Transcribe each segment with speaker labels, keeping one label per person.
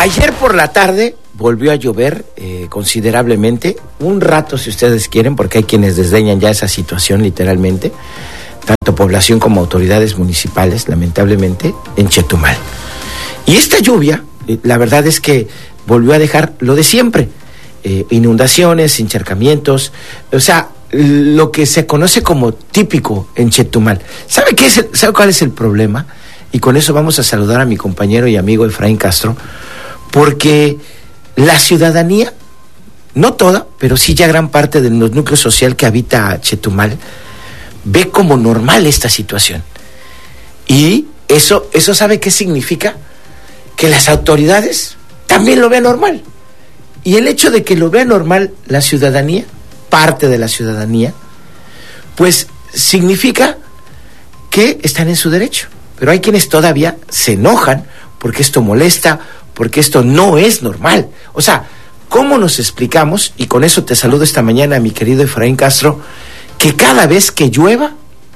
Speaker 1: Ayer por la tarde volvió a llover considerablemente, un rato si ustedes quieren, porque hay quienes desdeñan ya esa situación literalmente, tanto población como autoridades municipales, lamentablemente, en Chetumal. Y esta lluvia, la verdad es que volvió a dejar lo de siempre, inundaciones, encharcamientos, o sea, lo que se conoce como típico en Chetumal. ¿Sabe cuál es el problema? Y con eso vamos a saludar a mi compañero y amigo Efraín Castro, porque la ciudadanía, no toda, pero sí ya gran parte de los núcleos social que habita Chetumal, ve como normal esta situación. Y eso ¿sabe qué significa? Que las autoridades también lo vean normal. Y el hecho de que lo vea normal la ciudadanía, parte de la ciudadanía, pues significa que están en su derecho. Pero hay quienes todavía se enojan porque esto molesta, porque esto no es normal. O sea, ¿cómo nos explicamos? Y con eso te saludo esta mañana, mi querido Efraín Castro, que cada vez que llueve,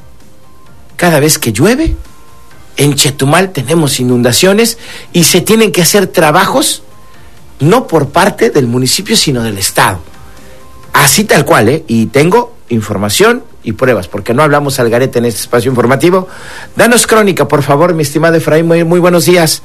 Speaker 1: en Chetumal tenemos inundaciones y se tienen que hacer trabajos no por parte del municipio, sino del Estado. Así tal cual, y tengo información y pruebas, porque no hablamos al garete en este espacio informativo. Danos crónica, por favor, mi estimado Efraín, muy buenos días.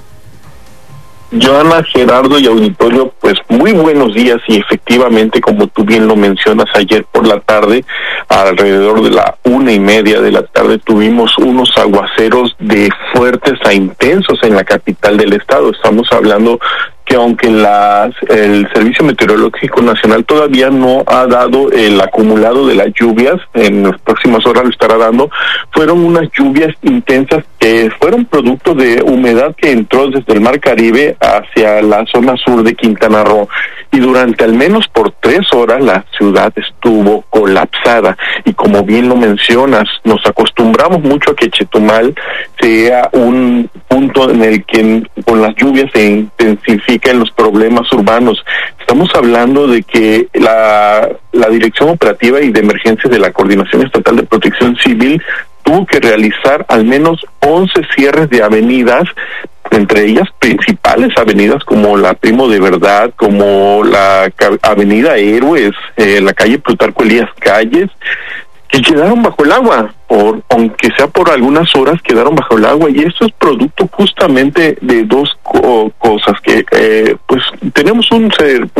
Speaker 2: Joana, Gerardo y auditorio, pues muy buenos días, y efectivamente, como tú bien lo mencionas, ayer por la tarde, alrededor de la 1:30 de la tarde, tuvimos unos aguaceros de fuertes a intensos en la capital del estado. Estamos hablando que aunque el Servicio Meteorológico Nacional todavía no ha dado el acumulado de las lluvias, en las próximas horas lo estará dando, fueron unas lluvias intensas que fueron producto de humedad que entró desde el Mar Caribe hacia la zona sur de Quintana Roo, y durante al menos por 3 horas la ciudad estuvo colapsada. Y como bien lo mencionas, nos acostumbramos mucho a que Chetumal sea un punto en el que con las lluvias se intensifican los problemas urbanos. Estamos hablando de que la Dirección Operativa y de Emergencias de la Coordinación Estatal de Protección Civil tuvo que realizar al menos 11 cierres de avenidas, entre ellas principales avenidas como la Primo de Verdad, como la Avenida Héroes, la calle Plutarco Elías Calles, que quedaron bajo el agua, aunque sea por algunas horas, quedaron bajo el agua. Y esto es producto justamente de dos cosas, que pues tenemos un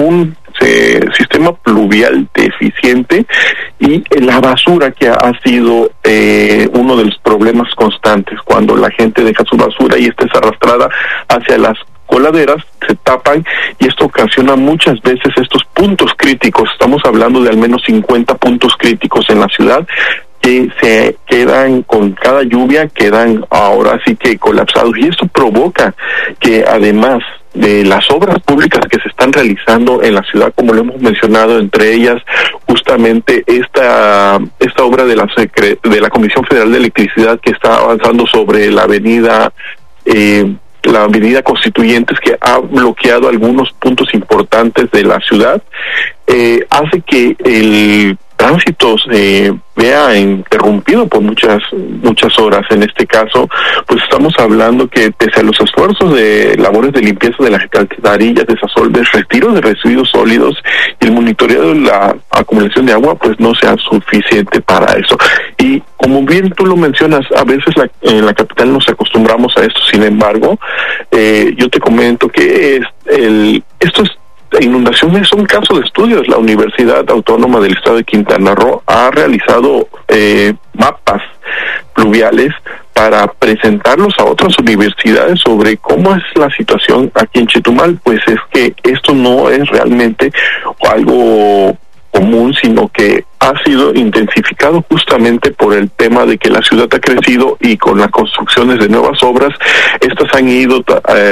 Speaker 2: sistema pluvial deficiente, y la basura, que ha sido uno de los problemas constantes. Cuando la gente deja su basura y esta es arrastrada hacia las coladeras, se tapan, y esto ocasiona muchas veces estos puntos críticos. Estamos hablando de al menos 50 puntos críticos en la ciudad que se quedan con cada lluvia, quedan ahora sí que colapsados, y esto provoca que, además de las obras públicas que se están realizando en la ciudad, como lo hemos mencionado, entre ellas justamente esta obra de la Comisión Federal de Electricidad, que está avanzando sobre la avenida Constituyentes, que ha bloqueado algunos puntos importantes de la ciudad, hace que el tránsito se vea interrumpido por muchas horas. En este caso, pues estamos hablando que, pese a los esfuerzos de labores de limpieza de las alcantarillas, desasolves, retiro de residuos sólidos y el monitoreo de la acumulación de agua, pues no sea suficiente para eso. Y como bien tú lo mencionas, a veces en la capital nos acostumbramos a esto. Sin embargo, yo te comento que inundaciones son caso de estudios. La Universidad Autónoma del Estado de Quintana Roo ha realizado mapas pluviales para presentarlos a otras universidades sobre cómo es la situación aquí en Chetumal. Pues es que esto no es realmente algo común, sino que ha sido intensificado justamente por el tema de que la ciudad ha crecido, y con las construcciones de nuevas obras, estas han ido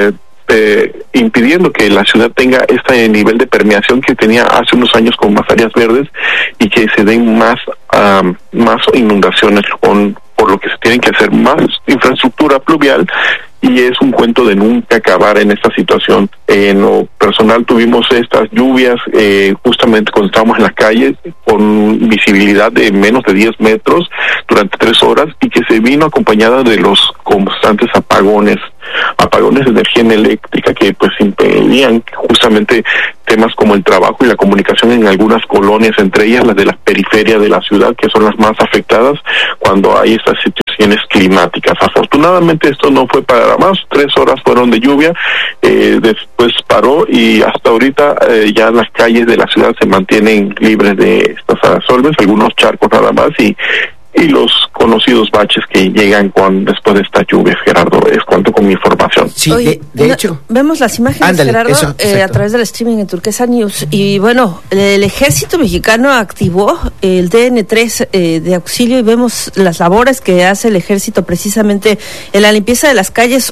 Speaker 2: impidiendo que la ciudad tenga este nivel de permeación que tenía hace unos años con más áreas verdes, y que se den más inundaciones. por lo que se tienen que hacer más infraestructura pluvial, y es un cuento de nunca acabar en esta situación. En lo personal tuvimos estas lluvias justamente cuando estábamos en las calles con visibilidad de menos de 10 metros durante 3 horas, y que se vino acompañada de los constantes apagones de energía eléctrica que pues impedían justamente temas como el trabajo y la comunicación en algunas colonias, entre ellas las de las periferias de la ciudad, que son las más afectadas cuando hay estas situaciones climáticas. Afortunadamente esto no fue para más, 3 horas fueron de lluvia, después paró, y hasta ahorita ya las calles de la ciudad se mantienen libres de estas asolves, algunos charcos nada más, y los conocidos baches que llegan después de estas lluvias. Gerardo, es cuanto con mi información.
Speaker 1: Sí, oye, de hecho.
Speaker 3: Vemos las imágenes, ándale, Gerardo, eso, a través del streaming en Turquesa News. Y bueno, el ejército mexicano activó el DN3 de auxilio, y vemos las labores que hace el ejército precisamente en la limpieza de las calles.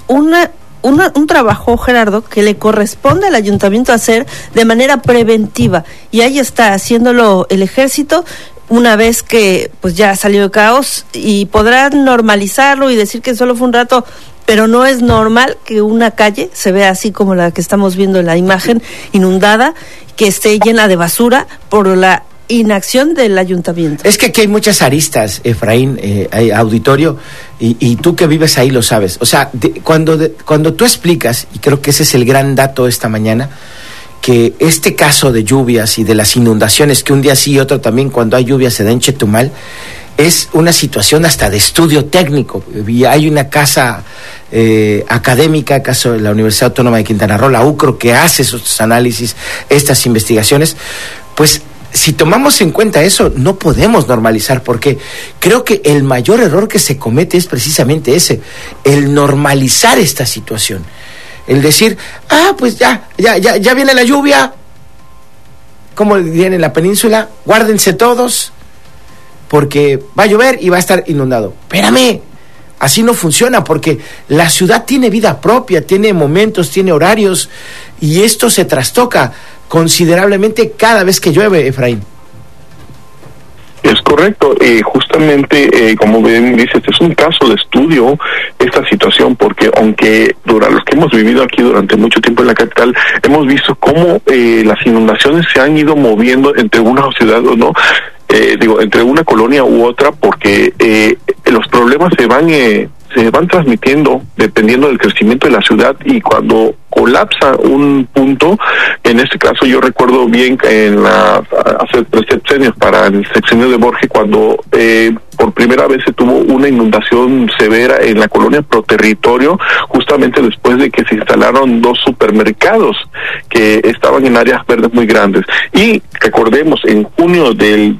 Speaker 3: Un trabajo, Gerardo, que le corresponde al ayuntamiento hacer de manera preventiva. Y ahí está, haciéndolo el ejército, una vez que pues ya salió de caos, y podrán normalizarlo y decir que solo fue un rato, pero no es normal que una calle se vea así como la que estamos viendo en la imagen, inundada, que esté llena de basura por la inacción del ayuntamiento.
Speaker 1: Es que aquí hay muchas aristas, Efraín, hay auditorio, y tú que vives ahí lo sabes. O sea, cuando tú explicas, y creo que ese es el gran dato esta mañana, que este caso de lluvias y de las inundaciones, que un día sí y otro también cuando hay lluvias se da en Chetumal, es una situación hasta de estudio técnico. Y hay una casa académica, caso de la Universidad Autónoma de Quintana Roo, la UCRO, que hace esos análisis, estas investigaciones. Pues si tomamos en cuenta eso, no podemos normalizar, porque creo que el mayor error que se comete es precisamente ese, el normalizar esta situación. El decir, pues ya viene la lluvia, como viene en la península, guárdense todos, porque va a llover y va a estar inundado. Espérame, así no funciona, porque la ciudad tiene vida propia, tiene momentos, tiene horarios, y esto se trastoca considerablemente cada vez que llueve, Efraín.
Speaker 2: Es correcto, justamente como bien dices, es un caso de estudio esta situación, porque aunque durante los que hemos vivido aquí durante mucho tiempo en la capital, hemos visto cómo las inundaciones se han ido moviendo entre una ciudad o no, entre una colonia u otra, porque los problemas se van transmitiendo dependiendo del crecimiento de la ciudad, y cuando colapsa un punto, en este caso yo recuerdo bien que hace 3 sexenios, para el sexenio de Borges, cuando por primera vez se tuvo una inundación severa en la colonia Proterritorio, justamente después de que se instalaron 2 supermercados que estaban en áreas verdes muy grandes. Y recordemos, en junio del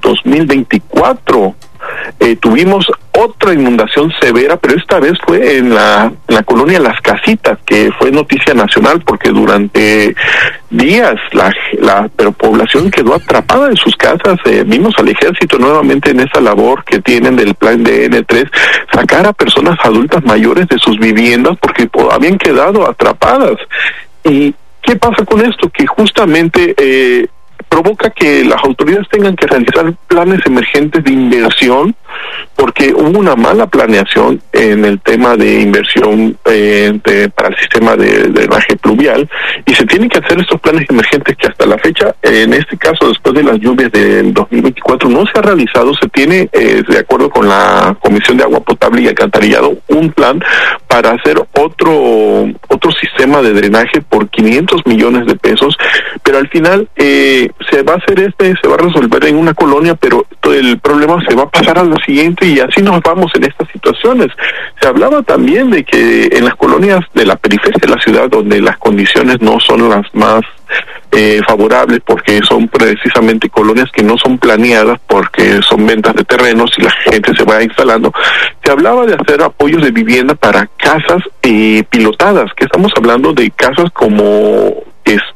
Speaker 2: 2024 tuvimos otra inundación severa, pero esta vez fue en la colonia Las Casitas, que fue noticia nacional, porque durante días la población quedó atrapada en sus casas. Vimos al ejército nuevamente en esa labor que tienen del plan DN3, sacar a personas adultas mayores de sus viviendas porque habían quedado atrapadas. ¿Y qué pasa con esto? Que justamente provoca que las autoridades tengan que realizar planes emergentes de inversión, porque hubo una mala planeación en el tema de inversión para el sistema de drenaje pluvial, y se tienen que hacer estos planes emergentes que hasta la fecha, en este caso después de las lluvias del 2024, no se ha realizado. Se tiene, de acuerdo con la Comisión de Agua Potable y Alcantarillado, un plan para hacer otro sistema de drenaje por 500 millones de pesos, pero al final se va a hacer se va a resolver en una colonia, pero el problema se va a pasar a la siguiente, y así nos vamos en estas situaciones. Se hablaba también de que en las colonias de la periferia de la ciudad, donde las condiciones no son las más favorables, porque son precisamente colonias que no son planeadas, porque son ventas de terrenos y la gente se va instalando, se hablaba de hacer apoyos de vivienda para casas pilotadas, que estamos hablando de casas como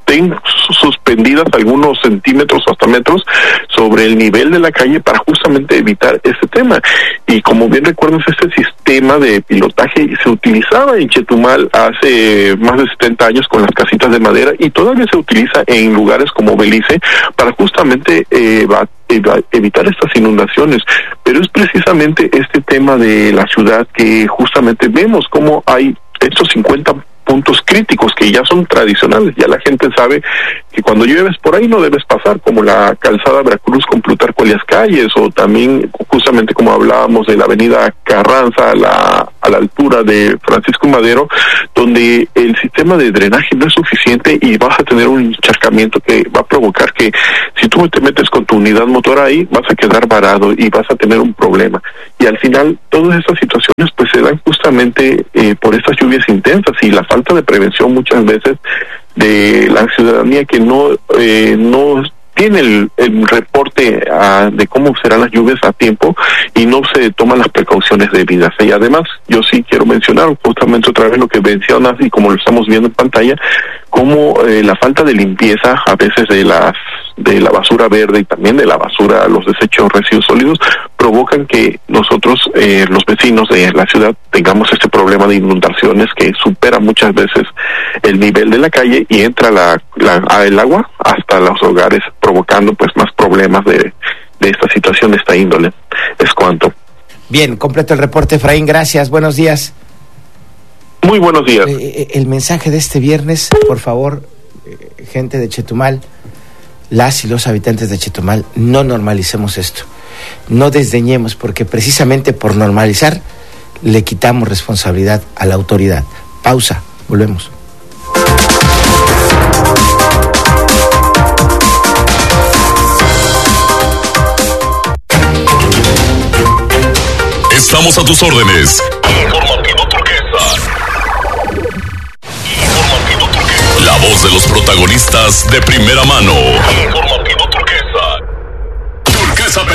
Speaker 2: estén suspendidas algunos centímetros o hasta metros sobre el nivel de la calle para justamente evitar ese tema. Y como bien recuerdas, este sistema de pilotaje se utilizaba en Chetumal hace más de 70 años con las casitas de madera y todavía se utiliza en lugares como Belice para justamente evitar estas inundaciones. Pero es precisamente este tema de la ciudad que justamente vemos cómo hay estos 50 puntos críticos que ya son tradicionales. Ya la gente sabe que cuando llueves por ahí no debes pasar, como la calzada Veracruz con Plutarco Elías Calles, o también justamente como hablábamos de la avenida Carranza a la altura de Francisco Madero, donde el sistema de drenaje no es suficiente y vas a tener un encharcamiento que va a provocar que si tú te metes con tu unidad motora ahí, vas a quedar varado y vas a tener un problema. Y al final todas estas situaciones pues se dan justamente por estas lluvias intensas y la falta de prevención muchas veces de la ciudadanía que no tiene el reporte de cómo serán las lluvias a tiempo y no se toman las precauciones debidas. Y además, yo sí quiero mencionar justamente otra vez lo que mencionas y como lo estamos viendo en pantalla, como la falta de limpieza a veces de la basura verde y también de la basura, los desechos residuos sólidos, provocan que nosotros, los vecinos de la ciudad, tengamos este problema de inundaciones que supera muchas veces el nivel de la calle y entra el agua hasta los hogares, provocando pues más problemas de esta situación, de esta índole. Es cuanto.
Speaker 1: Bien, completo el reporte, Efraín, gracias, buenos días.
Speaker 2: Muy buenos días.
Speaker 1: El mensaje de este viernes, por favor, gente de Chetumal, las y los habitantes de Chetumal, no normalicemos esto, no desdeñemos, porque precisamente por normalizar le quitamos responsabilidad a la autoridad. Pausa, volvemos.
Speaker 4: Estamos a tus órdenes. Informativo Turquesa. La voz de los protagonistas de primera mano.